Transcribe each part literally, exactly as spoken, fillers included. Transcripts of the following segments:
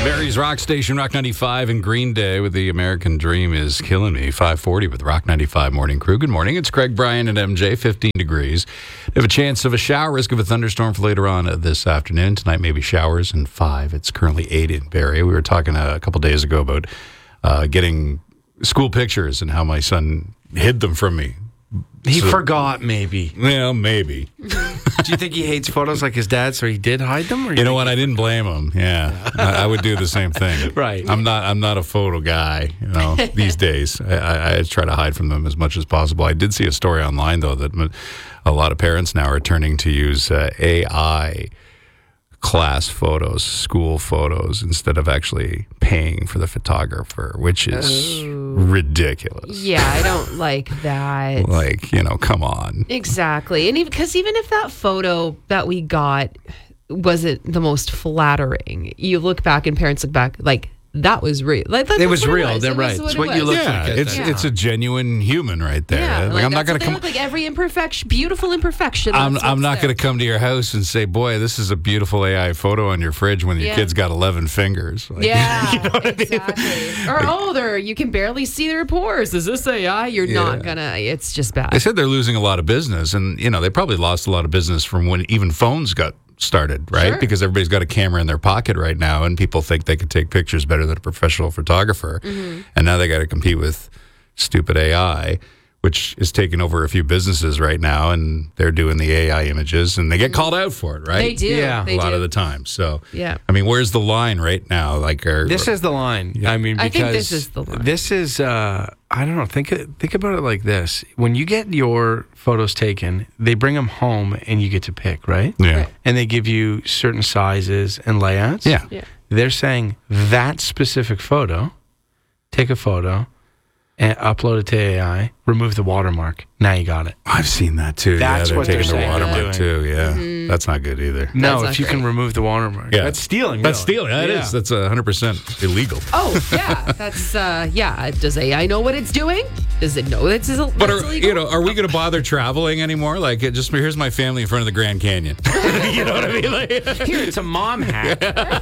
Barry's Rock Station, Rock ninety-five, and Green Day with The American Dream is Killing Me. five forty with Rock ninety-five Morning Crew. Good morning. It's Craig, Brian, and M J. fifteen degrees. We have a chance of a shower, risk of a thunderstorm for later on this afternoon. Tonight, maybe showers, and five. It's currently eight in Barrie. We were talking a couple days ago about uh, getting school pictures and how my son hid them from me. He So- forgot, maybe. Well, maybe. Do you think he hates photos like his dad, so he did hide them? Or You know what? I didn't blame him. Yeah, I, I would do the same thing. Right. I'm not. I'm not a photo guy. You know, these days, I, I, I try to hide from them as much as possible. I did see a story online though that a lot of parents now are turning to use uh, A I class photos, school photos, instead of actually paying for the photographer, which is Oh. ridiculous. Yeah, I don't like that. Like, you know, come on. Exactly. And because even if that photo that we got wasn't the most flattering, you look back and parents look back like, that was real. Like, that's It was what real. was. They're It was right. what It's it what you was. look Yeah, like at it's that. it's a genuine human right there. Yeah, like, I'm not going to that's what they come. look like every imperfection, beautiful imperfection. I'm, that's I'm what's not there. going to come to your house and say, boy, this is a beautiful A I photo on your fridge when your Yeah. kid's got eleven fingers. Like, Yeah, exactly. Or, oh, they're, you can barely see their pores. Is this A I? You're Yeah. not going to, it's just bad. They said they're losing a lot of business, and you know they probably lost a lot of business from when even phones got started, right? Sure. Because everybody's got a camera in their pocket right now, and people think they can take pictures better than a professional photographer, Mm-hmm. and now they got to compete with stupid A I, which is taking over a few businesses right now, and they're doing the A I images, and they get called out for it, right? They do. Yeah. They a lot do. of the time. So, Yeah. I mean, where's the line right now? Like, are, This is the line. I mean, I because think this is the line. This is, uh, I don't know. Think think about it like this: when you get your photos taken, they bring them home, and you get to pick, right? yeah, Right. And they give you certain sizes and layouts. yeah. Yeah. They're saying that specific photo, take a photo, and upload it to A I, remove the watermark. Now you got it. I've seen that too. That's yeah, what they're they're taking the saying watermark they're too. Yeah, that's not good either. No, not if you can great. remove the watermark. Yeah. That's stealing. That's really. stealing. That Yeah. is. That's a hundred percent illegal. Oh, yeah. That's, uh, yeah. Does A I know what it's doing? Does it know that's, that's But are, illegal? you know, are we going to bother traveling anymore? Like, it just here's my family in front of the Grand Canyon. You know what I mean? Like, Here, it's a mom hat.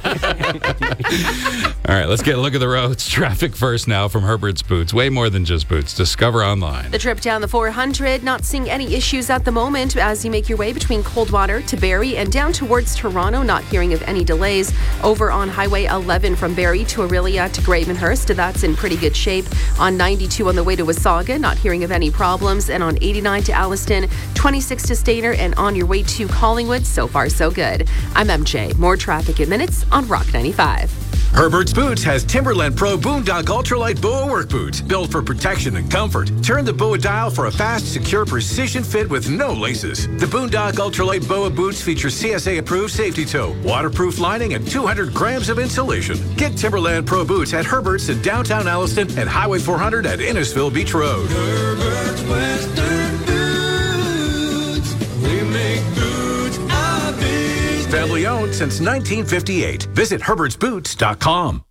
all right, let's get a look at the roads. Traffic first now from Herbert's Boots. Way more than just boots. Discover online. The trip down the four hundred, not seeing any issues at the moment as you make your way between Coldwater to Barrie and down towards Toronto, not hearing of any delays. Over on Highway eleven from Barrie to Aurelia to Gravenhurst, that's in pretty good shape. On ninety-two on the way to Wasaga, not hearing of any problems. And on eighty-nine to Alliston, twenty-six to Stainer, and on your way to Collingwood, so far so good. I'm M J. More traffic in minutes on Rock ninety-five. Herbert's Boots has Timberland Pro Boondock Ultralight B O A work boots built for protection and comfort. Turn the B O A dial for a fast, secure precision fit with no laces. The Boondock Ultralight B O A boots feature C S A-approved safety toe, waterproof lining, and two hundred grams of insulation. Get Timberland Pro Boots at Herbert's in downtown Alliston and Highway four hundred at Innisfil Beach Road. Herbert's Western Boots. We make boots our business. Family owned since nineteen fifty-eight. Visit herberts boots dot com.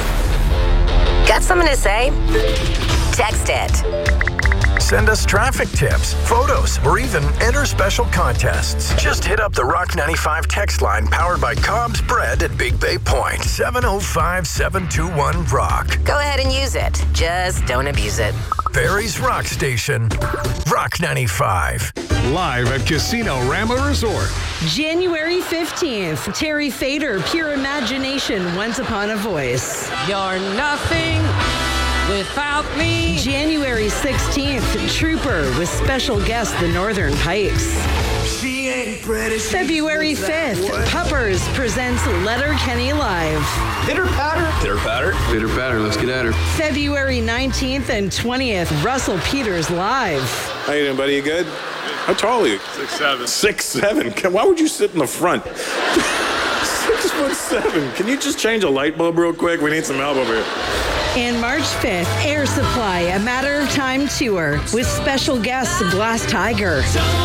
Got something to say? Text it. Send us traffic tips, photos, or even enter special contests. Just hit up the Rock ninety-five text line powered by Cobb's Bread at Big Bay Point. seven oh five, seven two one, ROCK. Go ahead and use it. Just don't abuse it. Barrie's Rock Station. Rock ninety-five. Live at Casino Rama Resort. January fifteenth, Terry Fader, Pure Imagination, Once Upon a Voice. You're nothing without me. January sixteenth, Trooper with special guest The Northern Pikes. She ain't pretty. she February knows that fifth, what- Puppers presents Letter Kenny Live. Pitter patter. Pitter patter. Pitter patter. Let's get at her. February nineteenth and twentieth, Russell Peters Live. How you doing, buddy? You good? How tall are you? Six seven. Six seven. Can- Why would you sit in the front? Six foot seven. Can you just change a light bulb real quick? We need some help over here. And March fifth, Air Supply, A Matter of Time tour with special guests Glass Tiger.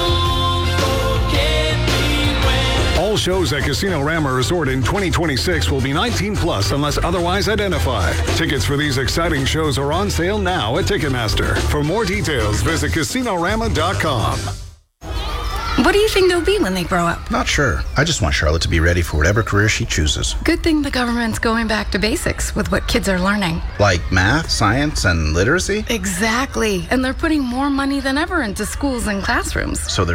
All shows at Casino Rama Resort in twenty twenty-six will be nineteen plus unless otherwise identified. Tickets for these exciting shows are on sale now at Ticketmaster. For more details, visit casino rama dot com. What do you think they'll be when they grow up? Not sure. I just want Charlotte to be ready for whatever career she chooses. Good thing the government's going back to basics with what kids are learning. Like math, science, and literacy? Exactly. And they're putting more money than ever into schools and classrooms. So they're